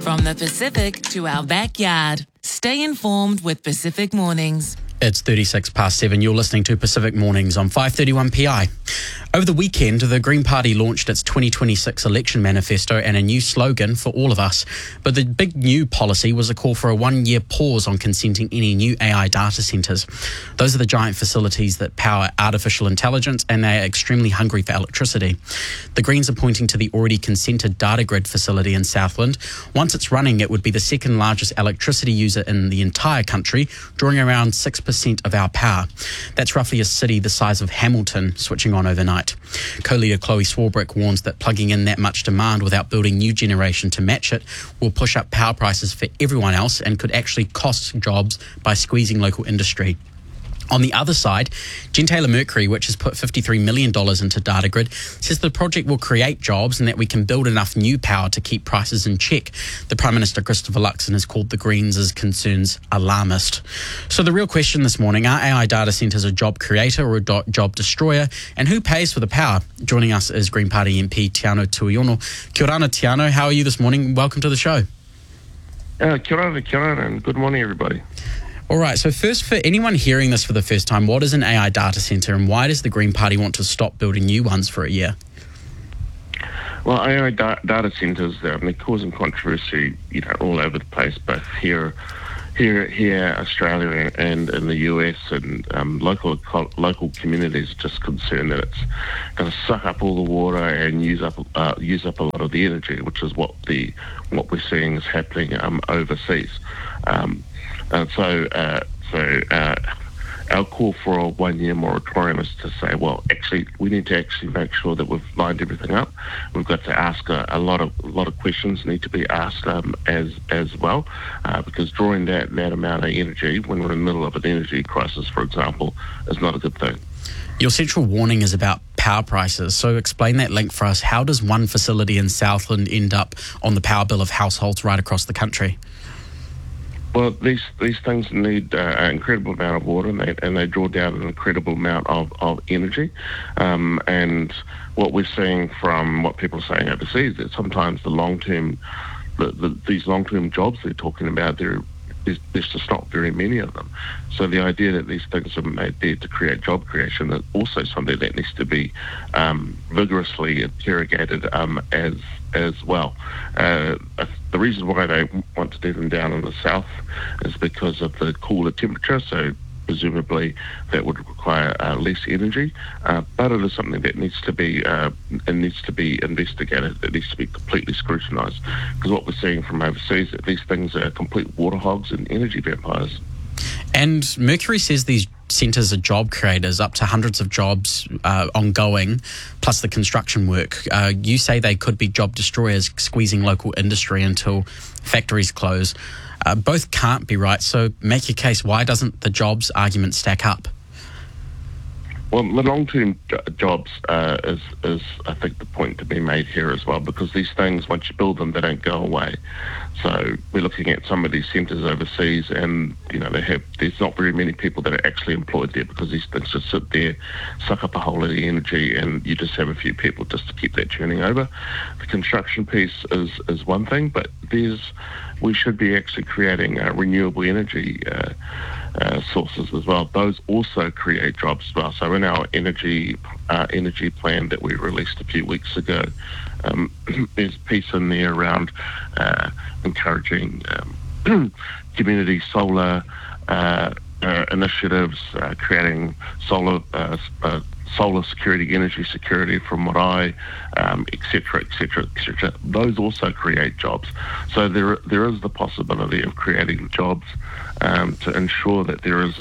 From the Pacific to our backyard. Stay informed with Pacific Mornings. It's 7:36. You're listening to Pacific Mornings on 531 PI. Over the weekend, the Green Party launched its 2026 election manifesto and a new slogan for all of us. But the big new policy was a call for a one-year pause on consenting any new AI data centres. Those are the giant facilities that power artificial intelligence, and they are extremely hungry for electricity. The Greens are pointing to the already consented data grid facility in Southland. Once it's running, it would be the second largest electricity user in the entire country, drawing around 6% of our power. That's roughly a city the size of Hamilton switching on overnight. Co-leader Chloe Swarbrick warns that plugging in that much demand without building new generation to match it will push up power prices for everyone else and could actually cost jobs by squeezing local industry. On the other side, Gentailer Mercury, which has put $53 million into DataGrid, says the project will create jobs and that we can build enough new power to keep prices in check. The Prime Minister, Christopher Luxon, has called the Greens' concerns alarmist. So the real question this morning, are AI data centres a job creator or a job destroyer? And who pays for the power? Joining us is Green Party MP Tiano Tuiono. Kia ora, Tiano. How are you this morning? Welcome to the show. Kia ora, and good morning, everybody. All right, so first, for anyone hearing this for the first time, what is an AI data centre and why does the Green Party want to stop building new ones for a year? Well, AI data centres, they're causing controversy, all over the place, both here, Australia, and in the US, and local communities are just concerned that it's going to suck up all the water and use up a lot of the energy, which is what we're seeing is happening overseas. And so our call for a one-year moratorium is to say, well, actually, we need to actually make sure that we've lined everything up. We've got to ask a lot of questions need to be asked as well, because drawing that amount of energy when we're in the middle of an energy crisis, for example, is not a good thing. Your central warning is about power prices. So explain that link for us. How does one facility in Southland end up on the power bill of households right across the country? Well, these things need an incredible amount of water, and they draw down an incredible amount of energy. And what we're seeing from what people are saying overseas, that sometimes these long-term jobs they're talking about, there's just not very many of them. So the idea that these things are made there to create job creation is also something that needs to be vigorously interrogated as well. The reason why they want to do them down in the south is because of the cooler temperature, so presumably that would require less energy, but it is something that needs to be investigated. It needs to be completely scrutinised, because what we're seeing from overseas, that these things are complete water hogs and energy vampires. And Mercury says these centres are job creators, up to hundreds of jobs ongoing, plus the construction work. You say they could be job destroyers, squeezing local industry until factories close. Both can't be right, so make your case. Why doesn't the jobs argument stack up? Well, the long-term jobs is, I think, the point to be made here as well, because these things, once you build them, they don't go away. So we're looking at some of these centres overseas, and there's not very many people that are actually employed there, because these things just sit there, suck up a whole lot of energy, and you just have a few people just to keep that churning over. The construction piece is one thing, but we should be actually creating renewable energy sources as well. Those also create jobs as well. So in our energy plan that we released a few weeks ago, there's a piece in there around encouraging community solar initiatives, creating solar security, energy security from Marae, et cetera. Those also create jobs. So there is the possibility of creating jobs to ensure that there is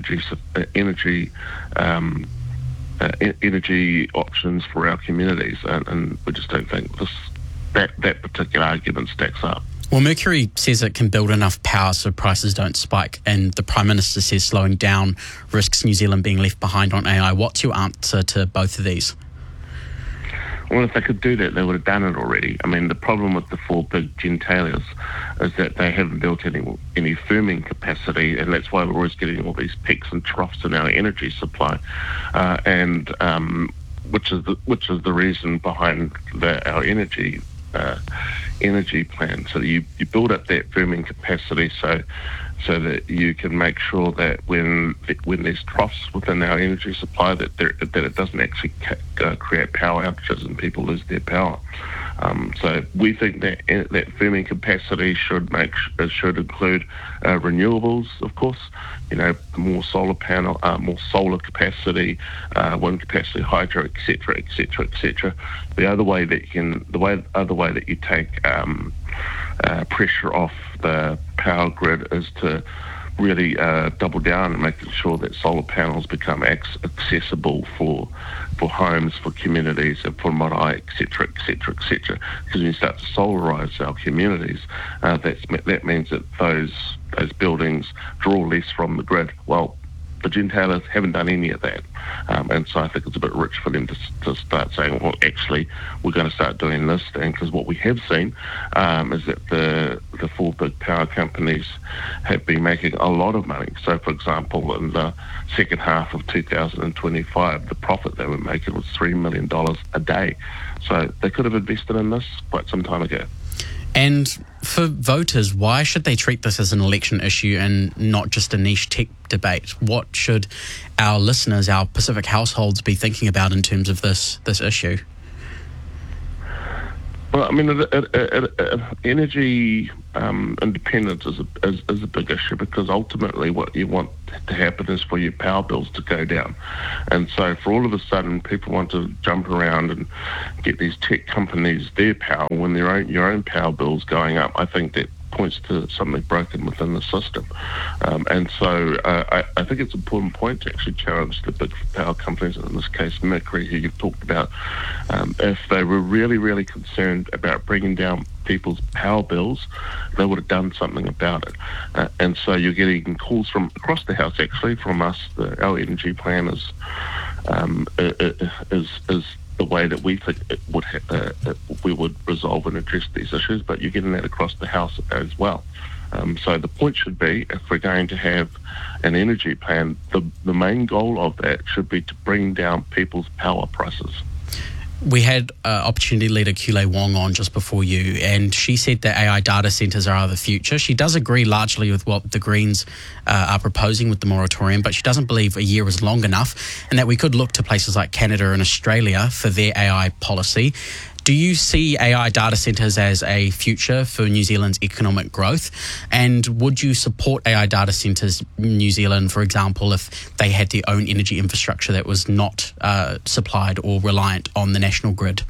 energy options for our communities, and we just don't think that particular argument stacks up. Well, Mercury says it can build enough power so prices don't spike, and the Prime Minister says slowing down risks New Zealand being left behind on AI. What's your answer to both of these? Well, if they could do that, they would have done it already. I mean, the problem with the four big gentailers is that they haven't built any firming capacity, and that's why we're always getting all these peaks and troughs in our energy supply, which is the reason behind our energy energy plan. So you build up that firming capacity so that you can make sure that when there's troughs within our energy supply, that it doesn't actually create power outages and people lose their power. So we think that firming capacity should include renewables, of course. More solar panel, more solar capacity, wind capacity, hydro, etc., etc., etc. The other way that you take pressure off the power grid is to really double down and making sure that solar panels become accessible for homes, for communities, and for marae, etc., etc., etc. Because when you start to solarise our communities, that means that those buildings draw less from the grid. Well, the genetailers haven't done any of that. And so I think it's a bit rich for them to start saying, well, actually, we're going to start doing this thing, because what we have seen is that the four big power companies have been making a lot of money. So, for example, in the second half of 2025, the profit they were making was $3 million a day. So they could have invested in this quite some time ago. And for voters, why should they treat this as an election issue and not just a niche tech debate? What should our listeners, our Pacific households, be thinking about in terms of this issue? Well, I mean, energy independence is a big issue, because ultimately what you want to happen is for your power bills to go down. And so for all of a sudden people want to jump around and get these tech companies their power when your own power bill's going up, I think that points to something broken within the system. And so I think it's an important point to actually challenge the big power companies, and in this case Mercury, who you've talked about, if they were really, really concerned about bringing down people's power bills, they would have done something about it. And so you're getting calls from across the house, actually, from us. Our energy plan is the way that we think we would resolve and address these issues, but you're getting that across the house as well. So the point should be, if we're going to have an energy plan, the main goal of that should be to bring down people's power prices. We had Opportunity Leader Kule Wong on just before you, and she said that AI data centres are the future. She does agree largely with what the Greens are proposing with the moratorium, but she doesn't believe a year is long enough, and that we could look to places like Canada and Australia for their AI policy. Do you see AI data centres as a future for New Zealand's economic growth? And would you support AI data centres in New Zealand, for example, if they had their own energy infrastructure that was not supplied or reliant on the national grid?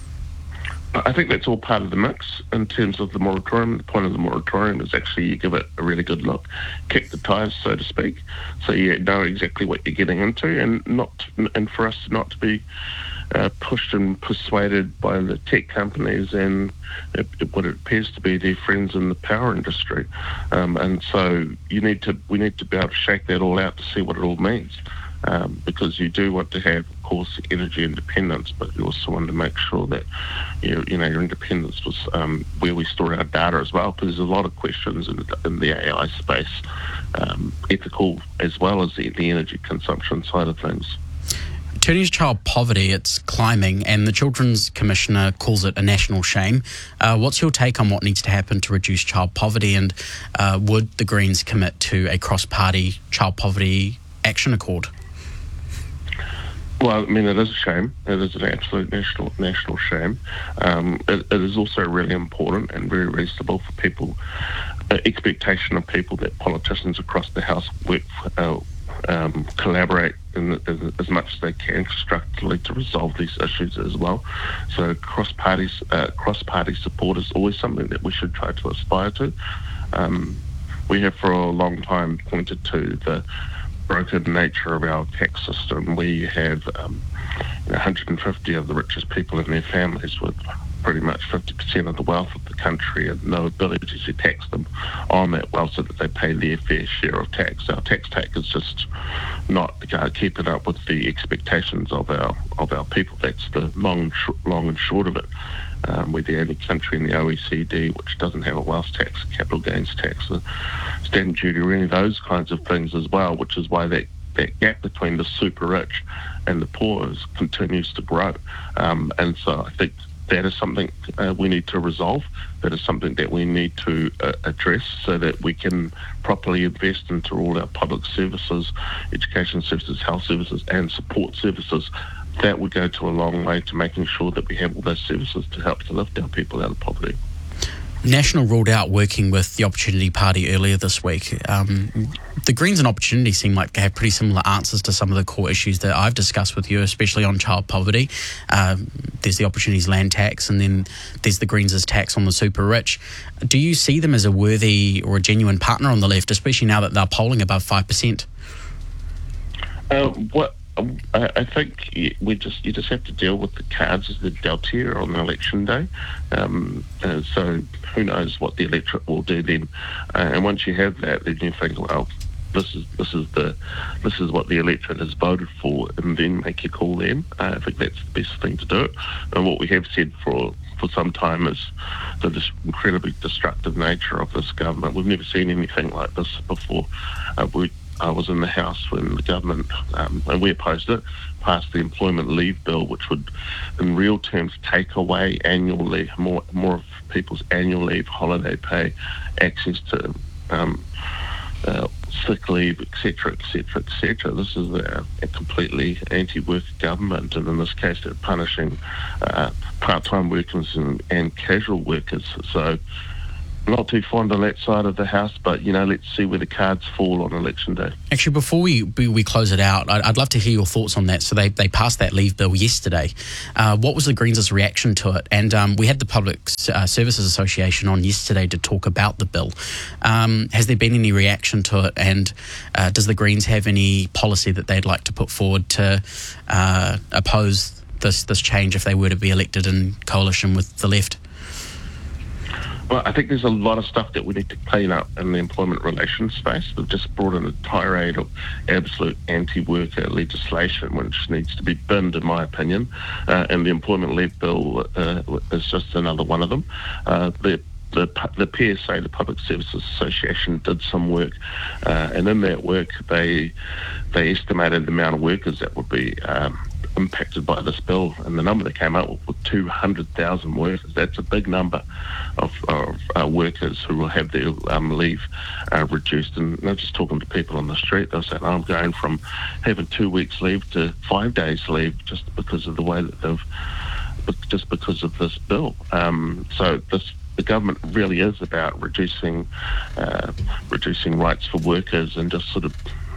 I think that's all part of the mix in terms of the moratorium. The point of the moratorium is actually you give it a really good look, kick the tires, so to speak, so you know exactly what you're getting into, and for us not to be pushed and persuaded by the tech companies and what it appears to be their friends in the power industry. And so we need to be able to shake that all out to see what it all means. Because you do want to have, of course, energy independence, but you also want to make sure that your independence was where we store our data as well, because there's a lot of questions in the AI space, ethical as well as the energy consumption side of things. Turning to child poverty, it's climbing, and the Children's Commissioner calls it a national shame. What's your take on what needs to happen to reduce child poverty, and would the Greens commit to a cross-party child poverty action accord? Well, I mean, it is a shame. It is an absolute national shame. It is also really important and very reasonable for people, expectation of people that politicians across the House work, collaborate as much as they can constructively to resolve these issues as well. So cross-party support is always something that we should try to aspire to. We have for a long time pointed to the broken nature of our tax system. We have 150 of the richest people in their families with pretty much 50% of the wealth of the country and no ability to tax them on that wealth so that they pay their fair share of tax. Our tax take is just not keeping up with the expectations of our people. That's the long and short of it. We're the only country in the OECD which doesn't have a wealth tax, a capital gains tax, a stamp duty, or any of those kinds of things as well, which is why that gap between the super rich and the poor continues to grow. And so I think that is something we need to resolve. That is something that we need to address so that we can properly invest into all our public services, education services, health services and support services. That would go to a long way to making sure that we have all those services to help to lift our people out of poverty. National ruled out working with the Opportunity Party earlier this week. The Greens and Opportunity seem like they have pretty similar answers to some of the core issues that I've discussed with you, especially on child poverty. There's the Opportunities land tax, and then there's the Greens' tax on the super rich. Do you see them as a worthy or a genuine partner on the left, especially now that they're polling above 5%? I think you just have to deal with the cards as they're dealt here on election day. So who knows what the electorate will do then? And once you have that, then you think, well, this is what the electorate has voted for, and then make your call then. I think that's the best thing to do. And what we have said for some time is the incredibly destructive nature of this government. We've never seen anything like this before. I was in the House when the government, and we opposed it, passed the employment leave bill, which would, in real terms, take away annual leave, more of people's annual leave, holiday pay, access to sick leave, etc., etc., etc. This is a completely anti-work government, and in this case, they're punishing part-time workers and casual workers. So, not too fond on that side of the house, but let's see where the cards fall on election day. Actually, before we close it out, I'd love to hear your thoughts on that. So they passed that leave bill yesterday. What was the Greens' reaction to it? And we had the Public Services Association on yesterday to talk about the bill. Has there been any reaction to it? And does the Greens have any policy that they'd like to put forward to oppose this change if they were to be elected in coalition with the left? Well, I think there's a lot of stuff that we need to clean up in the employment relations space. They've just brought in a tirade of absolute anti-worker legislation, which needs to be binned, in my opinion. And the employment leave bill is just another one of them. The PSA, the Public Services Association, did some work, and in that work they estimated the amount of workers that would be impacted by this bill, and the number they came up with was 200,000 workers. That's a big number of workers who will have their leave reduced. And I'm just talking to people on the street, they'll say, I'm going from having 2 weeks leave to 5 days leave just because of the way that just because of this bill. The government really is about reducing rights for workers and just sort of,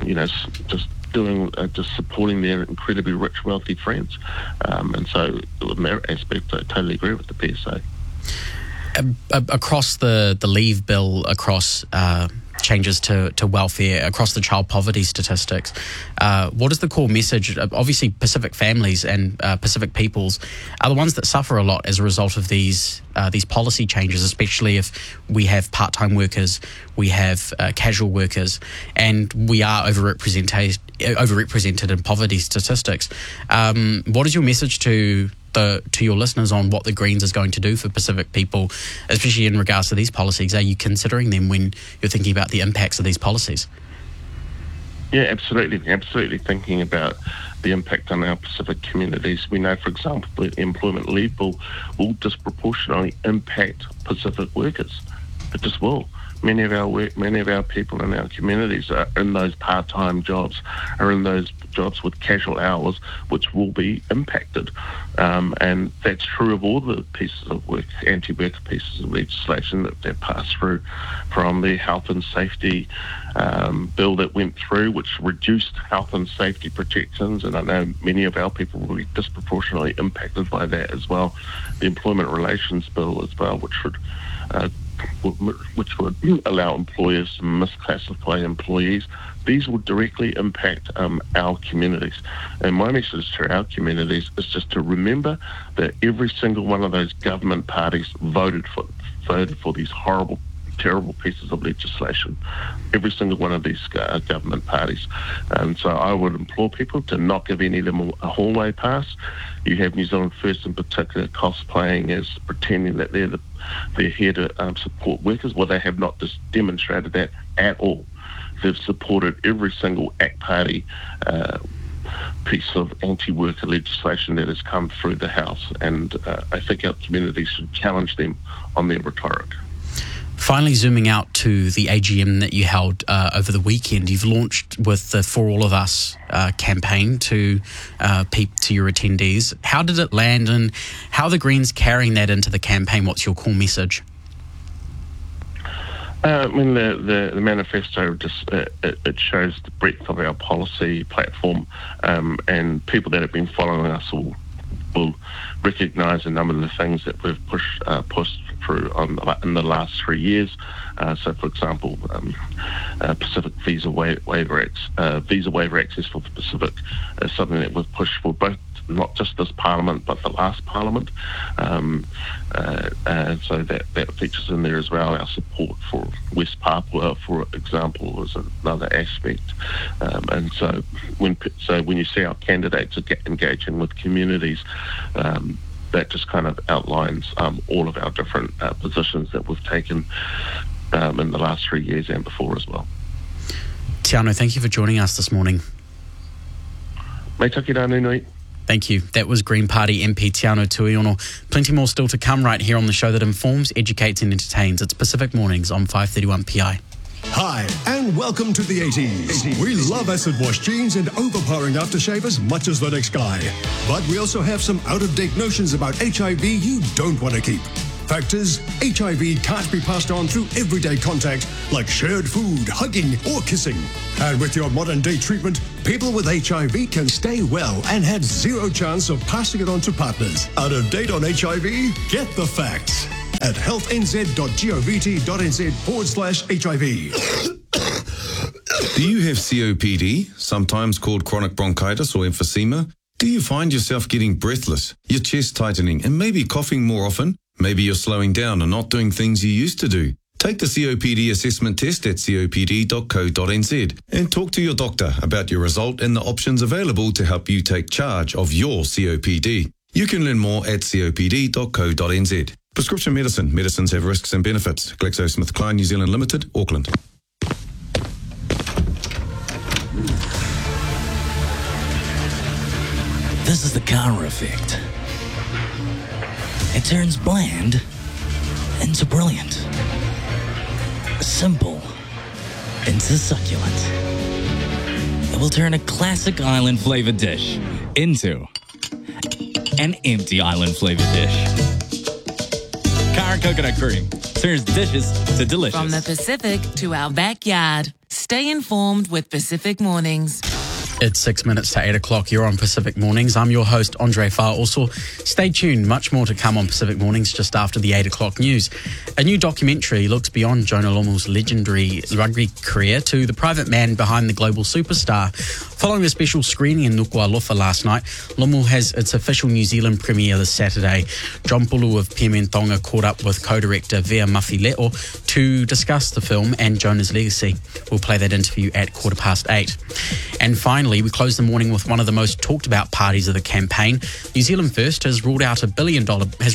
just supporting their incredibly rich, wealthy friends. And so, in that aspect, I totally agree with the PSA. Across the leave bill, across changes to welfare, across the child poverty statistics, what is the core message? Obviously, Pacific families and Pacific peoples are the ones that suffer a lot as a result of these policy changes, especially if we have part-time workers, we have casual workers, and we are overrepresented in poverty statistics. What is your message to your listeners on what the Greens is going to do for Pacific people, especially in regards to these policies? Are you considering them when you're thinking about the impacts of these policies? Yeah, absolutely thinking about the impact on our Pacific communities. We know, for example, the employment leave bill will disproportionately impact Pacific workers. It just will. Many of our people in our communities are in those part-time jobs, are in those jobs with casual hours, which will be impacted. And that's true of all the pieces of work, anti-worker pieces of legislation that they've passed through, from the health and safety bill that went through, which reduced health and safety protections, and I know many of our people will be disproportionately impacted by that as well. The employment relations bill as well, which would allow employers to misclassify employees. These will directly impact our communities. And my message to our communities is just to remember that every single one of those government parties voted for these horrible, terrible pieces of legislation. Every single one of these government parties. And so I would implore people to not give any of them a hallway pass. You have New Zealand First in particular cosplaying as pretending that they're here to support workers. Well, they have not just demonstrated that at all. They've supported every single ACT Party piece of anti-worker legislation that has come through the House, and I think our community should challenge them on their rhetoric. Finally, zooming out to the AGM that you held over the weekend, you've launched with the For All of Us campaign to your attendees. How did it land, and how are the Greens carrying that into the campaign? What's your core message? The manifesto just it shows the breadth of our policy platform, and people that have been following us will recognise a number of the things that we've pushed through in the last 3 years. So, for example, Pacific visa waiver access for the Pacific is something that we've pushed for both, not just this Parliament, but the last Parliament. So that features in there as well. Our support for West Papua, for example, is another aspect. And so when you see our candidates engaging with communities, that just kind of outlines all of our different positions that we've taken in the last 3 years and before as well. Tiano, thank you for joining us this morning. Mei taki rā nui. Thank you. That was Green Party MP Tiano Tuiono. Plenty more still to come right here on the show that informs, educates and entertains. It's Pacific Mornings on 531 PI. Hi, and welcome to the 80s. We love acid wash jeans and overpowering aftershave as much as the next guy. But we also have some out-of-date notions about HIV you don't want to keep. Fact is, HIV can't be passed on through everyday contact like shared food, hugging or kissing. And with your modern-day treatment, people with HIV can stay well and have zero chance of passing it on to partners. Out of date on HIV? Get the facts at healthnz.govt.nz/HIV. Do you have COPD, sometimes called chronic bronchitis or emphysema? Do you find yourself getting breathless, your chest tightening, and maybe coughing more often? Maybe you're slowing down and not doing things you used to do. Take the COPD assessment test at copd.co.nz and talk to your doctor about your result and the options available to help you take charge of your COPD. You can learn more at copd.co.nz. Prescription medicine. Medicines have risks and benefits. GlaxoSmithKline New Zealand Limited, Auckland. This is the Kara effect. It turns bland into brilliant. Simple into succulent. It will turn a classic island flavored dish into an empty island flavored dish. Kara Coconut Cream turns dishes to delicious. From the Pacific to our backyard. Stay informed with Pacific Mornings. It's 6 minutes to 8 o'clock. You're on Pacific Mornings. I'm your host, Andre Farr. Also, stay tuned. Much more to come on Pacific Mornings just after the 8 o'clock news. A new documentary looks beyond Jonah Lomu's legendary rugby career to the private man behind the global superstar. Following a special screening in Nuku'alofa last night, Lomu has its official New Zealand premiere this Saturday. John Pulu of Pimentonga caught up with co-director Vea Mafileo to discuss the film and Jonah's legacy. We'll play that interview at 8:15. And finally, we close the morning with one of the most talked about parties of the campaign. New Zealand First has rolled out $1 billion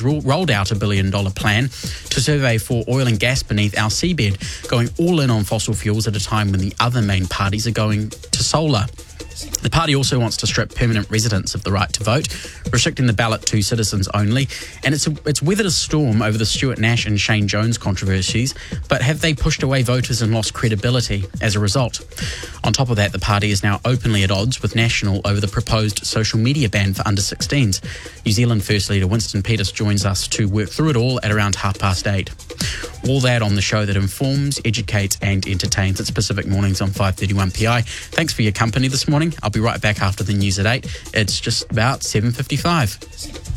plan to survey for oil and gas beneath our seabed, going all in on fossil fuels at a time when the other main parties are going to solar. The party also wants to strip permanent residents of the right to vote, restricting the ballot to citizens only. And it's weathered a storm over the Stuart Nash and Shane Jones controversies, but have they pushed away voters and lost credibility as a result? On top of that, the party is now openly at odds with National over the proposed social media ban for under-16s. New Zealand First leader Winston Peters joins us to work through it all at around 8:30. All that on the show that informs, educates and entertains. It's Pacific Mornings on 531 PI. Thanks for your company this morning. I'll be right back after the news at 8. It's just about 7:55.